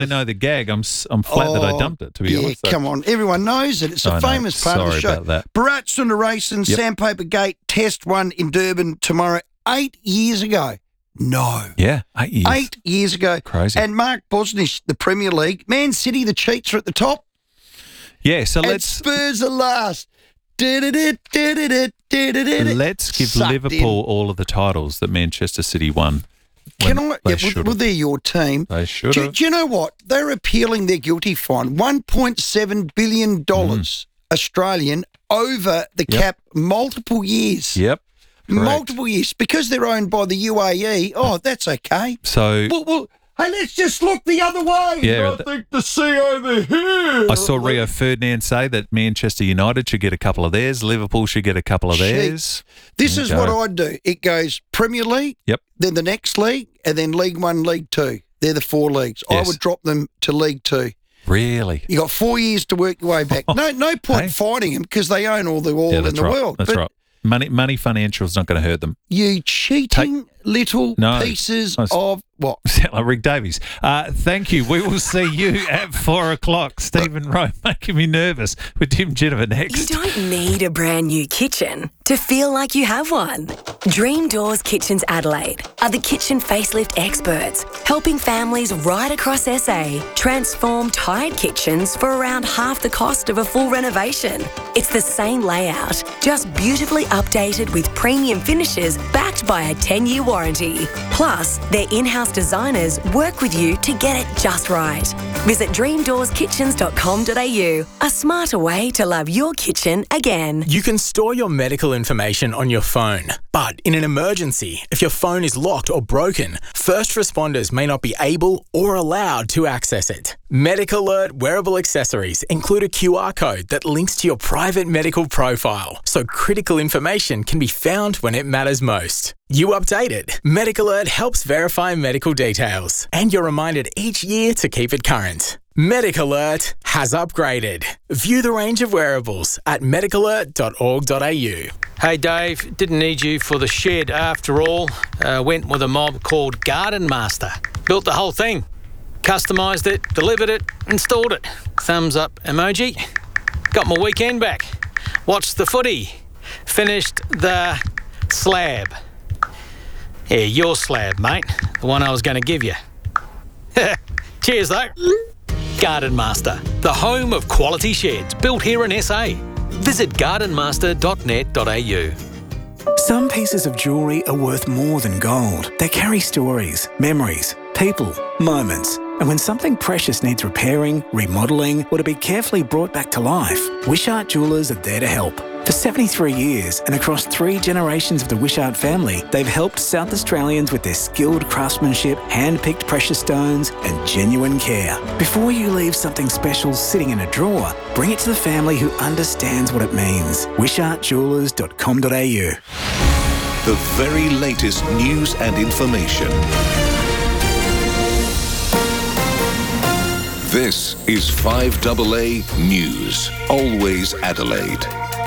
I know the gag. I'm flat that I dumped it, to be honest. Come on. Everyone knows it. It's a famous part of the show. Sorry about that. Bharat Sundaresan, Sandpaper Gate, Test 1 in Durban tomorrow. 8 years ago. No. Yeah, 8 years. 8 years ago. Crazy. And Mark Bosnich, the Premier League. Man City, the cheats are at the top. Yeah, so and Spurs are last. Let's give Liverpool all of the titles that Manchester City won. Well, they're your team. They should have. Do you know what? They're appealing their guilty fine, $1.7 billion Australian over the cap multiple years. Yep. Correct. Multiple years. Because they're owned by the UAE, that's okay. So... Well, hey, let's just look the other way. Yeah, I think the sea over here. I saw Rio Ferdinand say that Manchester United should get a couple of theirs, Liverpool should get a couple of theirs. This is what I'd do. It goes Premier League, then the next league, and then League 1, League 2. They're the 4 leagues. Yes. I would drop them to League 2. Really? You got 4 years to work your way back. No point fighting them because they own all the oil in the world. That's right. Money financial's not going to hurt them. You cheating little pieces of what? Sound like Rick Davies. Thank you. We will see you at 4 o'clock. Stephen Rowe making me nervous with Tim Jennifer next. You don't need a brand new kitchen to feel like you have one. Dream Doors Kitchens Adelaide are the kitchen facelift experts, helping families right across SA transform tired kitchens for around half the cost of a full renovation. It's the same layout, just beautifully updated with premium finishes backed by a 10-year warranty. Plus, their in-house designers work with you to get it just right. Visit dreamdoorskitchens.com.au, a smarter way to love your kitchen again. You can store your medical information on your phone, but in an emergency, if your phone is locked or broken, first responders may not be able or allowed to access it. Medical Alert wearable accessories include a QR code that links to your private medical profile, so critical information can be found when it matters most. You update it. Medical Alert helps verify medical details, and you're reminded each year to keep it current. Medical Alert has upgraded. View the range of wearables at medicalert.org.au. Hey Dave, didn't need you for the shed after all. Went with a mob called Garden Master. Built the whole thing. Customised it, delivered it, installed it. Thumbs up emoji. Got my weekend back. Watched the footy. Finished the slab. Yeah, your slab, mate. The one I was going to give you. Cheers, though. Garden Master, the home of quality sheds built here in SA. Visit gardenmaster.net.au. Some pieces of jewellery are worth more than gold. They carry stories, memories, people, moments. And when something precious needs repairing, remodelling, or to be carefully brought back to life, Wishart Jewellers are there to help. For 73 years and across 3 generations of the Wishart family, they've helped South Australians with their skilled craftsmanship, hand-picked precious stones and genuine care. Before you leave something special sitting in a drawer, bring it to the family who understands what it means. WishartJewellers.com.au. The very latest news and information. This is 5AA News. Always Adelaide.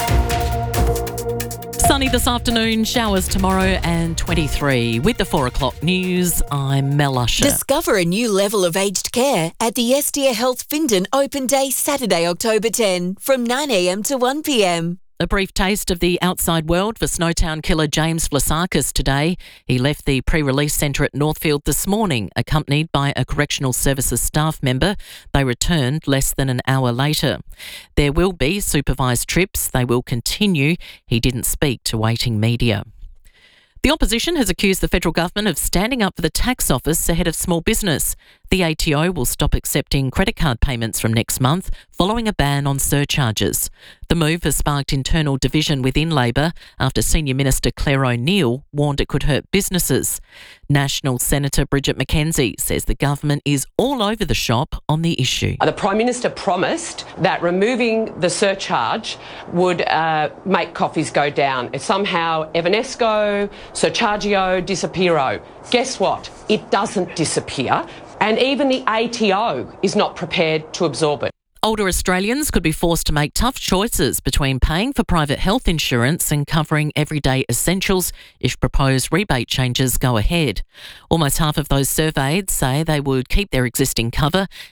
Sunny this afternoon, showers tomorrow and 23. With the 4 o'clock news, I'm Mel Usher. Discover a new level of aged care at the Estia Health Findon Open Day Saturday, October 10 from 9am to 1pm. A brief taste of the outside world for Snowtown killer James Vlasakis today. He left the pre-release centre at Northfield this morning, accompanied by a correctional services staff member. They returned less than an hour later. There will be supervised trips. They will continue. He didn't speak to waiting media. The opposition has accused the federal government of standing up for the tax office ahead of small business. The ATO will stop accepting credit card payments from next month following a ban on surcharges. The move has sparked internal division within Labor after Senior Minister Claire O'Neill warned it could hurt businesses. National Senator Bridget McKenzie says the government is all over the shop on the issue. The Prime Minister promised that removing the surcharge would make coffees go down. It's somehow Evanesco, Surchargio, Disappearo. Guess what? It doesn't disappear. And even the ATO is not prepared to absorb it. Older Australians could be forced to make tough choices between paying for private health insurance and covering everyday essentials if proposed rebate changes go ahead. Almost half of those surveyed say they would keep their existing cover,